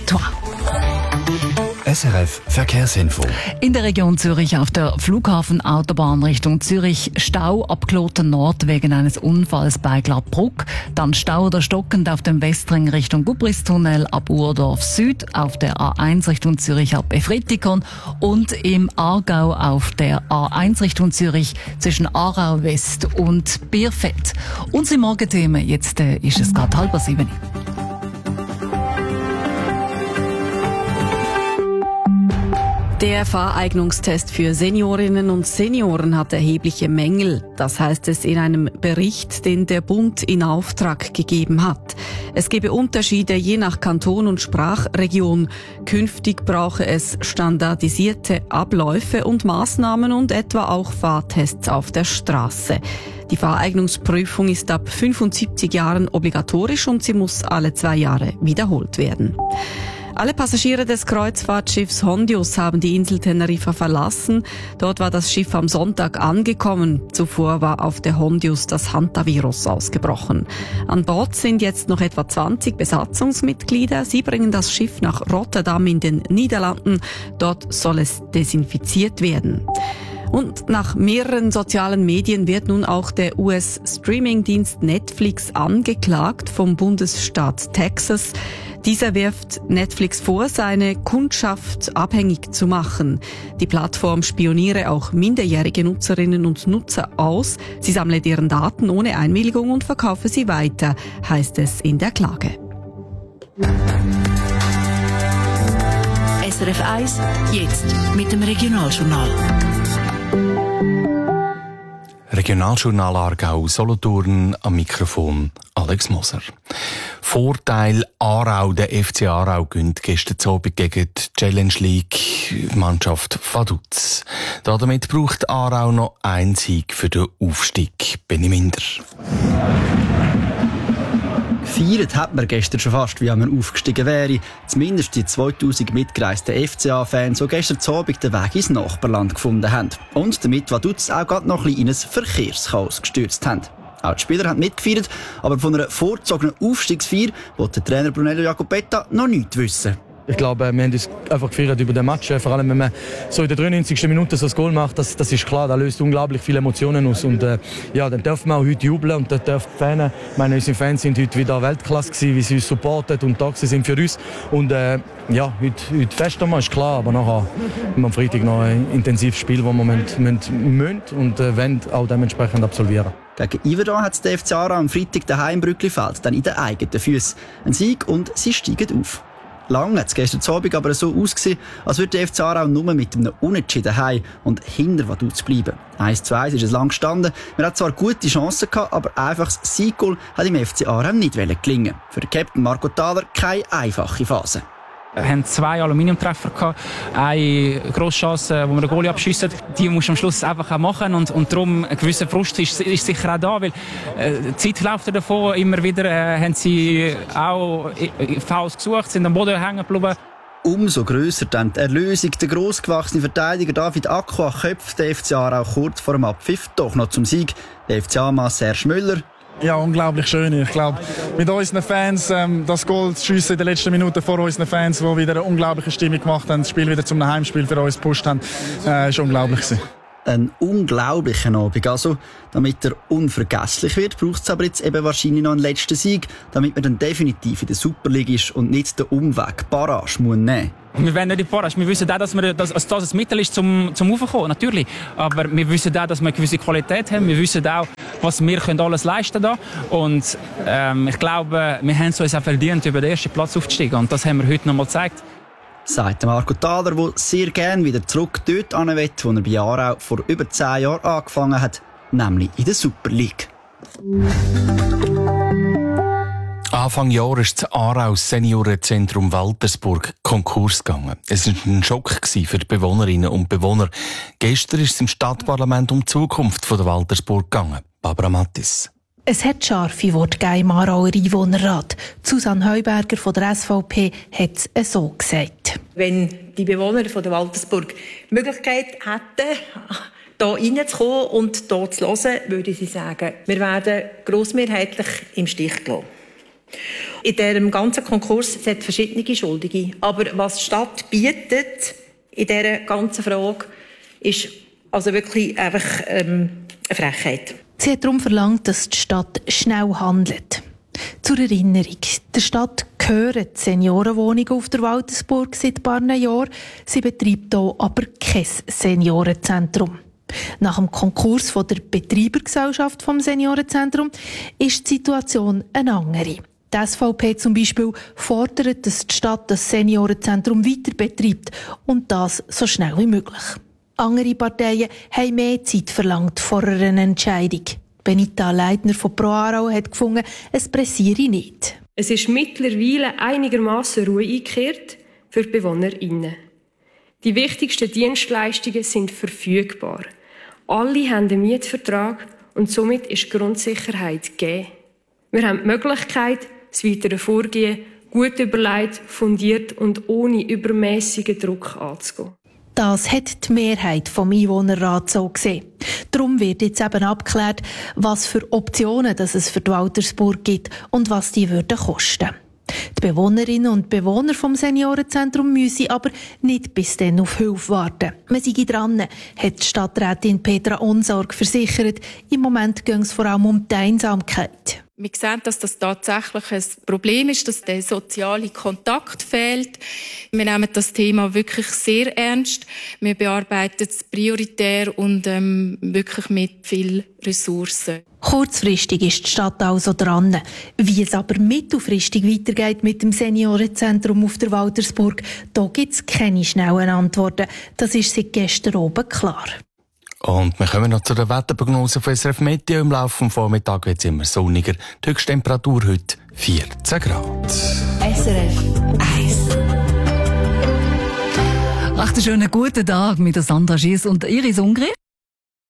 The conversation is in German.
toi. SRF Verkehrsinfo. In der Region Zürich auf der Flughafenautobahn Richtung Zürich Stau ab Kloten Nord wegen eines Unfalls bei Gladbruck. Dann Stau oder stockend auf dem Westring Richtung Gubristunnel ab Urdorf Süd, auf der A1 Richtung Zürich ab Efretikon und im Aargau auf der A1 Richtung Zürich zwischen Aarau West und Bierfeld. Unsere Morgenthemen, jetzt ist es gerade 6:30. Der Fahreignungstest für Seniorinnen und Senioren hat erhebliche Mängel. Das heißt es in einem Bericht, den der Bund in Auftrag gegeben hat. Es gebe Unterschiede je nach Kanton und Sprachregion. Künftig brauche es standardisierte Abläufe und Maßnahmen und etwa auch Fahrtests auf der Straße. Die Fahreignungsprüfung ist ab 75 Jahren obligatorisch und sie muss alle 2 Jahre wiederholt werden. Alle Passagiere des Kreuzfahrtschiffs Hondius haben die Insel Teneriffa verlassen. Dort war das Schiff am Sonntag angekommen. Zuvor war auf der Hondius das Hantavirus ausgebrochen. An Bord sind jetzt noch etwa 20 Besatzungsmitglieder. Sie bringen das Schiff nach Rotterdam in den Niederlanden. Dort soll es desinfiziert werden. Und nach mehreren sozialen Medien wird nun auch der US-Streaming-Dienst Netflix angeklagt vom Bundesstaat Texas. Dieser wirft Netflix vor, seine Kundschaft abhängig zu machen. Die Plattform spioniere auch minderjährige Nutzerinnen und Nutzer aus. Sie sammle deren Daten ohne Einwilligung und verkaufe sie weiter, heißt es in der Klage. SRF 1, jetzt mit dem Regionaljournal. Regionaljournal Aargau, Solothurn, am Mikrofon Alex Moser. Vorteil Aarau, der FC Aarau gönnt gestern Abend gegen die Challenge League Mannschaft Vaduz. Damit braucht Aarau noch einen Sieg für den Aufstieg. Benny Minder. Gefeiert hat man gestern schon fast, wie man aufgestiegen wäre. Zumindest die 2000 mitgereisten FCA-Fans, die gestern Abend den Weg ins Nachbarland gefunden haben. Und damit Vaduz auch gerade noch ein bisschen in ein Verkehrschaos gestürzt haben. Auch die Spieler haben mitgefeiert, aber von einer vorgezogenen Aufstiegsfeier will der Trainer Brunello Jacopetta noch nichts wissen. Ich glaube, wir haben uns einfach gefeiert über den Match. Vor allem, wenn man so in der 93. Minute so das Goal macht, das ist klar, das löst unglaublich viele Emotionen aus. Und ja, dann dürfen wir auch heute jubeln und dann dürfen die Fans, ich meine, unsere Fans sind heute wieder Weltklasse gewesen, wie sie uns supportet und da sind für uns. Und ja, heute fest einmal ist klar, aber nachher haben wir am Freitag noch ein intensives Spiel, das wir müssen und wollen auch dementsprechend absolvieren. Gegen Iverdon hat der FC Aarau am Freitag daheim im Brücklifeld, dann in den eigenen Füßen. Ein Sieg und sie steigen auf. Lange hat es gestern Abend aber so ausgesehen, als würde der FC Aarau nur mit einem Unentschieden heim und hinter Vaduz bleiben. 1:1 ist es lang gestanden. Man hat zwar gute Chancen gehabt, aber einfaches Sieggoal hat im FC Aarau nicht gelingen. Für den Captain Marco Thaler keine einfache Phase. Wir hatten 2 Aluminiumtreffer gehabt, eine grosse Chance, wo wir den Goalie abschiessen. Die musst du am Schluss einfach auch machen und darum ein gewisser Frust ist sicher auch da, weil die Zeit läuft davon. Immer wieder haben sie auch Fouls gesucht, sind am Boden hängen geblieben. Umso grösser dann die Erlösung. Der grossgewachsene Verteidiger David Aqua köpft den FC Aarau kurz vor dem Abpfiff doch noch zum Sieg. Der FCA-Mann Serge Müller. Ja, unglaublich schön. Ich glaube, mit unseren Fans, das Goal zu schiessen in den letzten Minuten vor unseren Fans, die wieder eine unglaubliche Stimmung gemacht haben, das Spiel wieder zum Heimspiel für uns gepusht haben, ist unglaublich gewesen. Ein unglaublicher Abend. Also, damit er unvergesslich wird, braucht es aber jetzt eben wahrscheinlich noch einen letzten Sieg, damit man dann definitiv in der Super League ist und nicht den Umweg Barrage muss nehmen. Wir wollen nicht die Barrage. Wir wissen auch, dass das ein Mittel ist zum Raufkommen, natürlich. Aber wir wissen auch, dass wir eine gewisse Qualität haben. Wir wissen auch, was wir alles leisten können. Und ich glaube, wir haben es uns auch verdient, über den ersten Platz aufzusteigen. Und das haben wir heute noch mal gezeigt. Sagt Marco Thaler, der sehr gerne wieder zurück dort hin will, wo er bei Aarau vor über 10 Jahren angefangen hat, nämlich in der Super League. Anfang Jahr ist das Aarau Seniorenzentrum Waltersburg Konkurs gegangen. Es war ein Schock für die Bewohnerinnen und Bewohner. Gestern ist es im Stadtparlament um die Zukunft der Waltersburg gegangen. Barbara Mattis. Es hat scharfe Worte im Aarauer Einwohnerrat. Susanne Heuberger von der SVP hat es so gesagt. Wenn die Bewohner von der Waltersburg die Möglichkeit hätten, hier reinzukommen und hier zu hören, würde ich sagen, wir werden grossmehrheitlich im Stich gelassen. In diesem ganzen Konkurs hat es verschiedene Schuldige. Aber was die Stadt bietet in dieser ganzen Frage, ist also wirklich einfach eine Frechheit. Sie hat darum verlangt, dass die Stadt schnell handelt. Zur Erinnerung, der Stadt gehören die Seniorenwohnungen auf der Waltersburg seit ein paar Jahren. Sie betreibt hier aber kein Seniorenzentrum. Nach dem Konkurs von der Betreibergesellschaft vom Seniorenzentrum ist die Situation eine andere. Die SVP zum Beispiel fordert, dass die Stadt das Seniorenzentrum weiter betreibt und das so schnell wie möglich. Andere Parteien haben mehr Zeit verlangt vor einer Entscheidung. Benita Leitner von Pro Aarau hat gefunden, es pressiere nicht. Es ist mittlerweile einigermaßen Ruhe eingekehrt für die BewohnerInnen. Die wichtigsten Dienstleistungen sind verfügbar. Alle haben einen Mietvertrag und somit ist Grundsicherheit gegeben. Wir haben die Möglichkeit, das weitere Vorgehen gut überlegt, fundiert und ohne übermässigen Druck anzugehen. Das hat die Mehrheit vom Einwohnerrat so gesehen. Darum wird jetzt eben abgeklärt, was für Optionen es für die Waltersburg gibt und was die würden kosten. Die Bewohnerinnen und Bewohner vom Seniorenzentrum müssen aber nicht bis dann auf Hilfe warten. Man sei dran, hat die Stadträtin Petra Unsorg versichert. Im Moment geht es vor allem um die Einsamkeit. Wir sehen, dass das tatsächlich ein Problem ist, dass der soziale Kontakt fehlt. Wir nehmen das Thema wirklich sehr ernst. Wir bearbeiten es prioritär und wirklich mit viel Ressourcen. Kurzfristig ist die Stadt also dran. Wie es aber mittelfristig weitergeht mit dem Seniorenzentrum auf der Waltersburg, da gibt es keine schnellen Antworten. Das ist seit gestern oben klar. Und wir kommen noch zu der Wetterprognose von SRF Meteo. Im Laufe des Vormittags wird es immer sonniger. Die Höchsttemperatur heute 14 Grad. SRF 1. Recht einen schönen guten Tag mit Sandra Schiess und Iris Ungri.